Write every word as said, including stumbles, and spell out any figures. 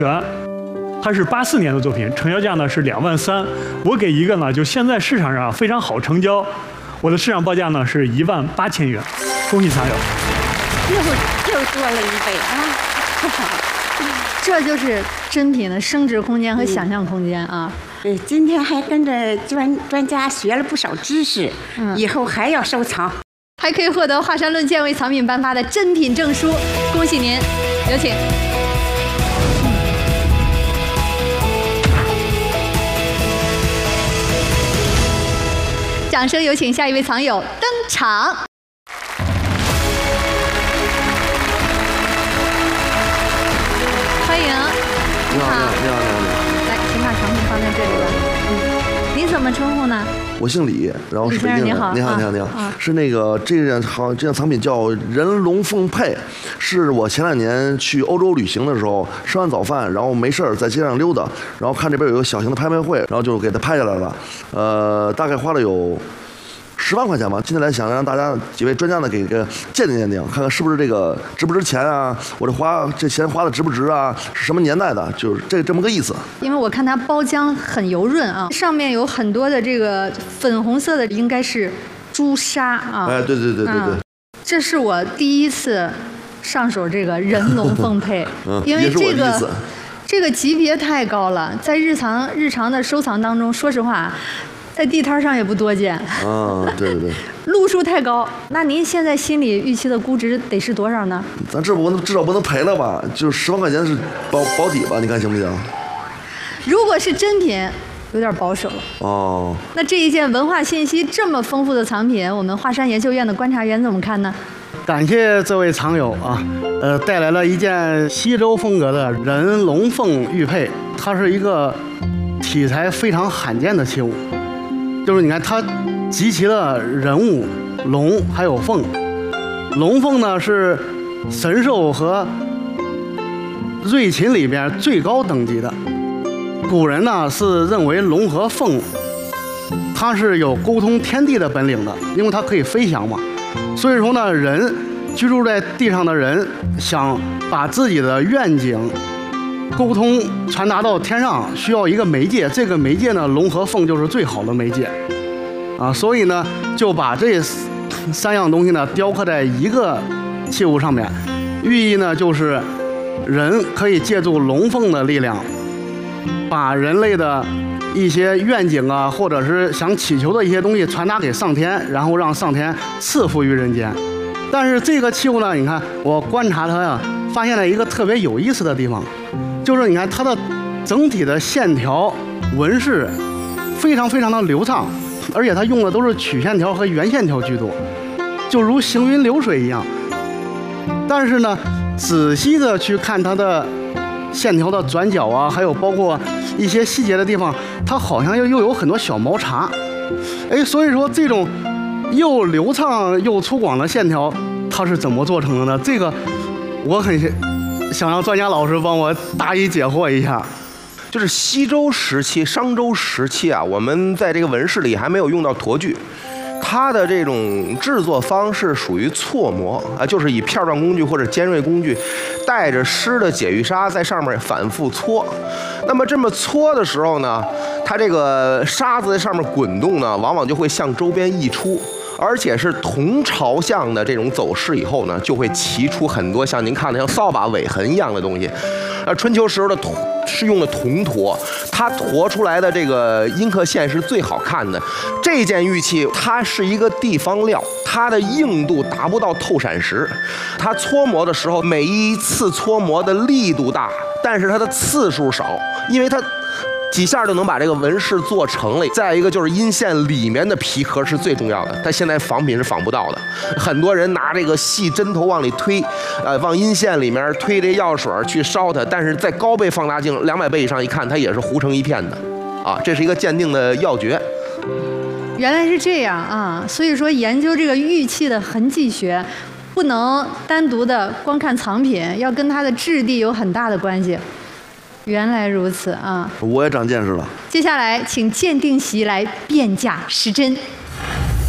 元，它是八四年的作品，成交价呢是两万三。我给一个呢，就现在市场上非常好成交，我的市场报价呢是一万八千元。恭喜藏友， 又又多了一倍啊！ 这就是珍品的升值空间和想象空间啊！ 对，今天还跟着专专家学了不少知识，嗯，以后还要收藏， 还可以获得华山论剑为藏品颁发的珍品证书，恭喜您！有请。掌声有请下一位藏友登场。欢迎， 你好，你好，你好，你好，你好。 来，请把藏品放在这里吧。嗯，您怎么称呼呢？ 我姓李，然后是北京人。 你好， 你好，你好，你好。是那个这件好这件藏品叫人龙凤配，是我前两年去欧洲旅行的时候，吃完早饭，然后没事儿在街上溜达，然后看这边有个小型的拍卖会，然后就给它拍下来了。呃，大概花了有十万块钱吧。今天来想让大家几位专家呢给个鉴定鉴定，看看是不是这个值不值钱啊？我这花这钱花的值不值啊？是什么年代的？就是这这么个意思。 因为我看它包浆很油润啊，上面有很多的这个粉红色的，应该是朱砂啊。 哎，对对对对对。 嗯，这是我第一次上手这个人龙凤配， 嗯， 因为这个这个级别太高了，在日常日常的收藏当中，说实话。在地摊上也不多见。 啊，对对对。 路数太高，那您现在心里预期的估值得是多少呢？ 咱这不能至少不能赔了吧？就是十万块钱是保保底吧？你看行不行？ 如果是真品，有点保守了。 哦。 那这一件文化信息这么丰富的藏品，我们华山研究院的观察员怎么看呢？ 感谢这位藏友啊，呃，带来了一件西周风格的人龙凤玉佩，它是一个题材非常罕见的器物。就是你看，它集齐了人物、龙还有凤。龙凤呢是神兽和瑞禽里边最高等级的。古人呢是认为龙和凤，它是有沟通天地的本领的，因为它可以飞翔嘛。所以说呢，人居住在地上的人想把自己的愿景沟通传达到天上，需要一个媒介，这个媒介呢，龙和凤就是最好的媒介，啊，所以呢，就把这三样东西呢雕刻在一个器物上面，寓意呢就是人可以借助龙凤的力量，把人类的一些愿景啊，或者是想祈求的一些东西传达给上天，然后让上天赐福于人间。但是这个器物呢，你看我观察它呀，发现了一个特别有意思的地方。就是你看它的整体的线条纹饰非常非常的流畅，而且它用的都是曲线条和圆线条居多，就如行云流水一样。但是呢，仔细的去看它的线条的转角啊，还有包括一些细节的地方，它好像又又有很多小毛茬。哎，所以说这种又流畅又粗犷的线条，它是怎么做成的呢？这个我很想让专家老师帮我答疑解惑一下。 就是西周时期、商周时期啊，我们在这个纹饰里还没有用到沱锯，它的这种制作方式属于错模啊，就是以片状工具或者尖锐工具，带着湿的解玉砂在上面反复搓。那么这么搓的时候呢，它这个沙子在上面滚动呢，往往就会向周边溢出。而且是同朝向的这种走势以后呢，就会骑出很多像您看的像扫把尾痕一样的东西。呃，春秋时候的铜是用的铜沱，它沱出来的这个阴刻线是最好看的。这件玉器它是一个地方料，它的硬度达不到透闪石，它搓磨的时候每一次搓磨的力度大，但是它的次数少，因为它几下就能把这个纹饰做成了。再一个就是阴线里面的皮壳是最重要的，它现在仿品是仿不到的。很多人拿这个细针头往里推，呃，往阴线里面推这药水去烧它，但是在高倍放大镜两百倍以上一看，它也是糊成一片的，啊，这是一个鉴定的要诀。 原来是这样啊，所以说研究这个玉器的痕迹学，不能单独的光看藏品，要跟它的质地有很大的关系。原来如此啊！ 我也长见识了。 接下来，请鉴定席来辨假识真。